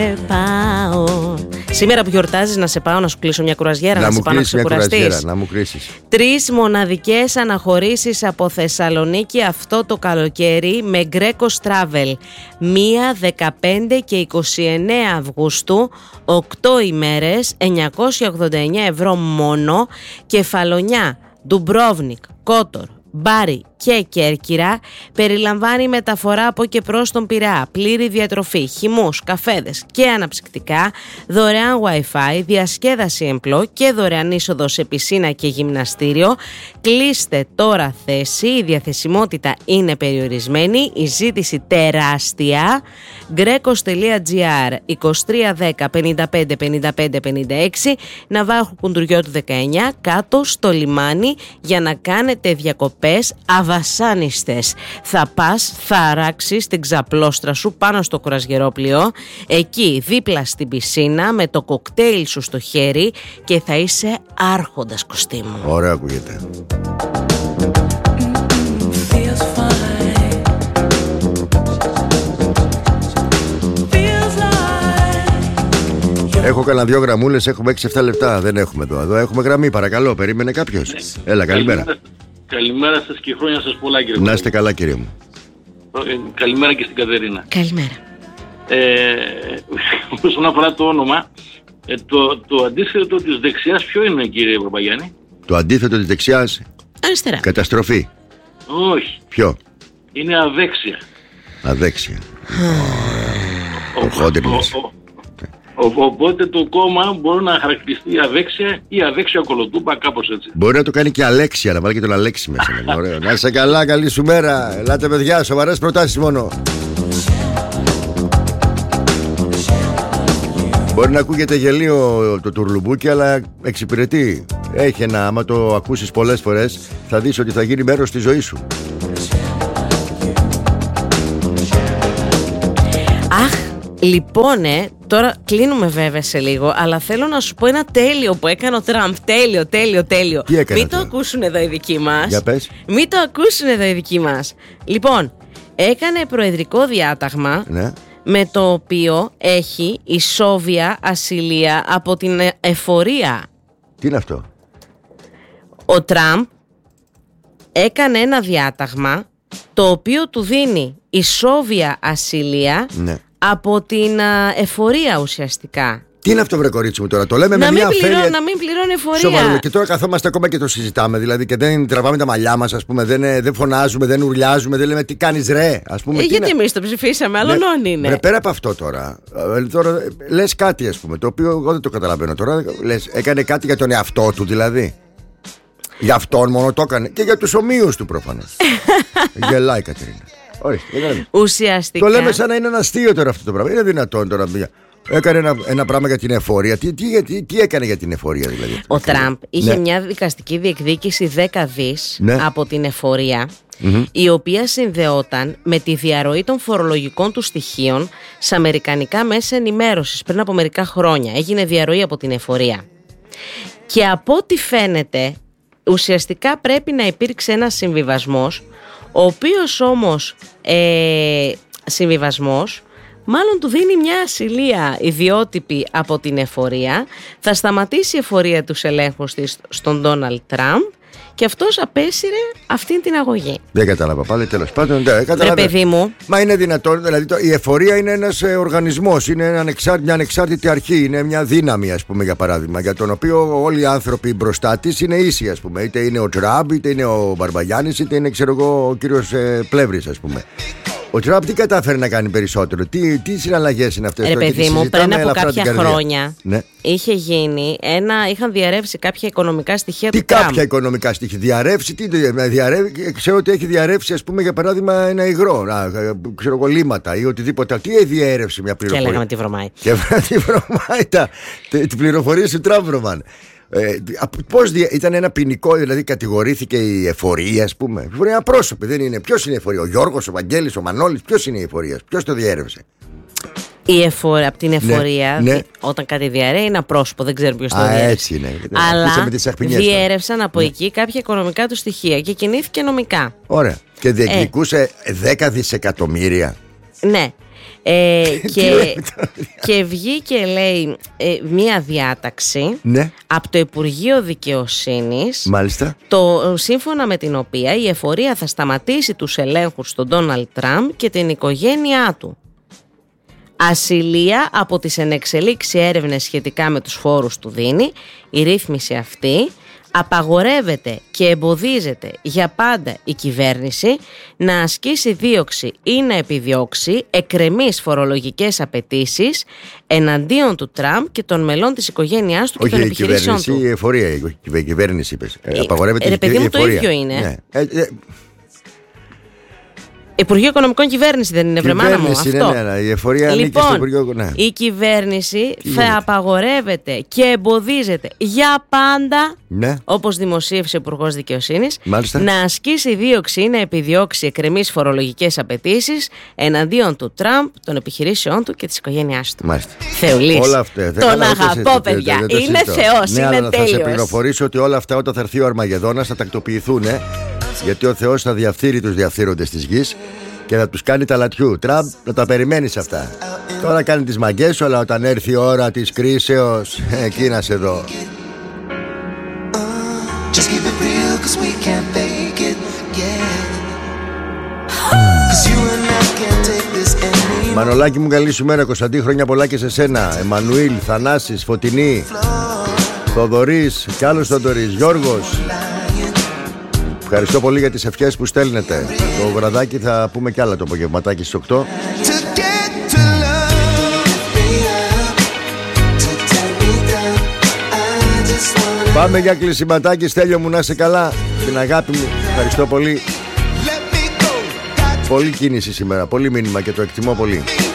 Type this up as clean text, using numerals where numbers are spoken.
Πάω. Σήμερα που γιορτάζεις, να σε πάω να σου κλείσω μια κουραζιέρα, να σε πάω να ξεκουραστείς. Να μου κλείσεις. 3 μοναδικές αναχωρήσεις από Θεσσαλονίκη αυτό το καλοκαίρι με Greco Travel. 1, 15 και 29 Αυγούστου, 8 ημέρες, 989 ευρώ μόνο. Κεφαλονιά, Ντουμπρόβνικ, Κότορ, Μπάρι και Κέρκυρα. Περιλαμβάνει μεταφορά από και προς τον Πειραιά, πλήρη διατροφή, χυμούς, καφέδες και αναψυκτικά, δωρεάν Wi-Fi, διασκέδαση εμπλό και δωρεάν είσοδο σε πισίνα και γυμναστήριο. Κλείστε τώρα θέση, η διαθεσιμότητα είναι περιορισμένη, η ζήτηση τεράστια. Grecos.gr 2310 55 55 56, Ναυάρχου Κουντουριώτου 19, κάτω στο λιμάνι, για να κάνετε διακοπές αβασάνιστες. Θα πας, θα αράξεις την ξαπλώστρα σου πάνω στο κουρασγερόπλοιο, εκεί δίπλα στην πισίνα με το κοκτέιλ σου στο χέρι, και θα είσαι άρχοντας, Κωστή μου. Ωραία ακούγεται. Έχω κανένα 2 γραμμούλες, έχουμε 6-7 λεπτά. Δεν έχουμε εδώ έχουμε γραμμή, παρακαλώ. Περίμενε κάποιος. Έλα, καλημέρα. Καλημέρα σας και χρόνια σας πολλά, κύριε. Να είστε καλά, κύριε μου. Καλημέρα και στην Κατερίνα. Καλημέρα. Όσον αφορά το όνομα, το αντίθετο της δεξιάς ποιο είναι, κύριε Παπαγιάννη? Το αντίθετο της δεξιάς? Αριστερά. Καταστροφή. Όχι. Ποιο? Είναι αδέξια. Αδέξια. Χόντρινες. Οπότε το κόμμα μπορεί να χαρακτηριστεί αδέξια ή αδέξια κολοτούπα, κάπως έτσι. Μπορεί να το κάνει και Αλέξια, να βάλει και τον Αλέξη μέσα. Ωραίο. Να είσαι καλά, καλή σου μέρα. Ελάτε, παιδιά, σοβαρές προτάσεις μόνο. Μπορεί να ακούγεται γελίο το τουρλουμπούκι, αλλά εξυπηρετεί. Έχει ένα, άμα το ακούσεις πολλές φορές, θα δεις ότι θα γίνει μέρος της ζωής σου. Αχ, λοιπόν, τώρα κλείνουμε βέβαια σε λίγο, αλλά θέλω να σου πω ένα τέλειο που έκανε ο Τραμπ. Τέλειο. Τι έκανε? Μην το ακούσουν εδώ οι δικοί μας. Για πες. Μην το ακούσουν εδώ οι δικοί μας. Λοιπόν, έκανε προεδρικό διάταγμα, Ναι. με το οποίο έχει ισόβια ασυλία από την εφορία. Τι είναι αυτό? Ο Τραμπ έκανε ένα διάταγμα το οποίο του δίνει ισόβια ασυλία, ναι, από την εφορία ουσιαστικά. Τι είναι αυτό, βρε κορίτσι μου, τώρα? Το λέμε με μια αφέλεια. Να μην πληρώνει εφορία. Σοβαρό. Και τώρα καθόμαστε ακόμα και το συζητάμε. Δηλαδή, και δεν τραβάμε τα μαλλιά μας, ας πούμε. Δεν φωνάζουμε, δεν ουρλιάζουμε, δεν λέμε τι κάνεις, ρε. Ας πούμε, γιατί εμείς το ψηφίσαμε, αλλονών είναι. Ρε, πέρα από αυτό τώρα. Τώρα λες κάτι, ας πούμε, το οποίο εγώ δεν το καταλαβαίνω τώρα. Λες, έκανε κάτι για τον εαυτό του, δηλαδή. Για αυτόν μόνο το έκανε. Και για τους ομοίους του προφανώς. Γελάει η Κατερίνα. Ουσιαστικά. Το λέμε σαν να είναι ένα αστείο τώρα αυτό το πράγμα. Είναι δυνατόν τώρα? Έκανε ένα πράγμα για την εφορία. Τι έκανε για την εφορία, δηλαδή? Ο Τραμπ είχε μια δικαστική διεκδίκηση 10 δις, ναι, από την εφορία, η οποία συνδεόταν με τη διαρροή των φορολογικών του στοιχείων σε αμερικανικά μέσα ενημέρωσης πριν από μερικά χρόνια. Έγινε διαρροή από την εφορία. Και από ό,τι φαίνεται, ουσιαστικά πρέπει να υπήρξε ένας συμβιβασμός, ο οποίος όμως συμβιβασμός μάλλον του δίνει μια ασυλία ιδιότυπη από την εφορία. Θα σταματήσει η εφορία τους ελέγχους της στον Ντόναλντ Τραμπ και αυτός απέσυρε αυτήν την αγωγή. Δεν κατάλαβα πάλι, τέλος πάντων. Ρε παιδί μου. Μα είναι δυνατόν? Δηλαδή η εφορία είναι ένας οργανισμός, είναι μια ανεξάρτητη αρχή, είναι μια δύναμη, ας πούμε, για παράδειγμα, για τον οποίο όλοι οι άνθρωποι μπροστά της είναι ίσοι, ας πούμε. Είτε είναι ο Τραμπ, είτε είναι ο Μπαρμπαγιάννης, είτε είναι, ξέρω εγώ, ο κύριος Πλεύρης, ας πούμε. Ο Τραμπ τι κατάφερε να κάνει περισσότερο? Τι συναλλαγές είναι αυτές? Ρε παιδί μου, πριν από κάποια χρόνια, ναι, είχε γίνει είχαν διαρρεύσει κάποια οικονομικά στοιχεία του Τραμπ. Κάποια οικονομικά στοιχεία? Διαρρεύσει, ξέρω ότι έχει διαρρεύσει, ας πούμε, για παράδειγμα, ένα υγρό, ξέρω εγώ, λίματα ή οτιδήποτε. Τι διέρευσε μια πληροφορία? Και λέγαμε τι βρωμάει. Και τι βρωμάει, την πληροφορία του Τραμπ βρωμάνε. Πώς ήταν ένα ποινικό, δηλαδή κατηγορήθηκε η εφορία, ας πούμε? Εφορία απρόσωπη, δεν είναι. Ποιος είναι η εφορία? Ο Γιώργος, ο Βαγγέλης, ο Μανώλης? Ποιος είναι η εφορία? Ποιος το διέρευσε? Από την εφορία, ναι, όταν κάτι διαρρέει είναι απρόσωπο, δεν ξέρω ποιος το διέρευσε. Έτσι είναι. Αλλά διέρευσαν από εκεί κάποια οικονομικά του στοιχεία και κινήθηκε νομικά. Ωραία. Και διεκδικούσε 10 δισεκατομμύρια. Ναι. Και βγήκε, λέει, μία διάταξη, ναι, από το Υπουργείο Δικαιοσύνης, μάλιστα, σύμφωνα με την οποία η εφορία θα σταματήσει τους ελέγχους στον Ντόναλντ Τραμπ και την οικογένειά του. Ασυλία από τις ενεξελίξει έρευνες σχετικά με τους φόρους του δίνει, η ρύθμιση αυτή απαγορεύεται και εμποδίζεται για πάντα η κυβέρνηση να ασκήσει δίωξη ή να επιδιώξει εκρεμείς φορολογικές απαιτήσεις εναντίον του Τραμπ και των μελών της οικογένειάς του και των επιχειρήσεων του. Η εφορία, η κυβέρνηση είπες. Απαγορεύεται η εφορία. Το ίδιο είναι. Ναι. Υπουργείο Οικονομικών κυβέρνηση δεν είναι, βρεμάνα μου αυτό? Ναι, η εφορία ανήκει στο Υπουργείο. Ναι. Η κυβέρνηση θα απαγορεύεται και εμποδίζεται για πάντα, ναι, όπως δημοσίευσε ο Υπουργός Δικαιοσύνης, να ασκήσει δίωξη ή να επιδιώξει εκρεμείς φορολογικές απαιτήσεις εναντίον του Τραμπ, των επιχειρήσεών του και της οικογένειάς του. Θεολής. Όλα αυτά. Τον αγαπώ, παιδιά. Είναι Θεός, ναι, είναι τέλειος. Θα σε πληροφορήσω ότι όλα αυτά όταν θα έρθει ο Αρμαγεδόνας θα τακτοποιηθούν. Γιατί ο Θεός θα διαφθείρει τους διαφθείροντες της γης και θα τους κάνει τα λατιού. Τραμπ, να τα περιμένεις αυτά. Τώρα κάνει τις μαγκές σου, αλλά όταν έρθει η ώρα της κρίσεως, εκεί να σε δω. Μανολάκη μου, καλή σου μέρα. Κωνσταντή, χρόνια πολλά και σε σένα. Εμμανουήλ, Θανάσης, Φωτεινή, Θοδωρής, κι άλλος Θοδωρής, Γιώργος. Ευχαριστώ πολύ για τις ευχές που στέλνετε. Το βραδάκι θα πούμε κι άλλα το απογευματάκι στις 8. Πάμε για κλεισιματάκι. Στέλιο μου, να είσαι καλά. Την αγάπη μου. Ευχαριστώ πολύ. Πολύ κίνηση σήμερα. Πολύ μήνυμα και το εκτιμώ πολύ.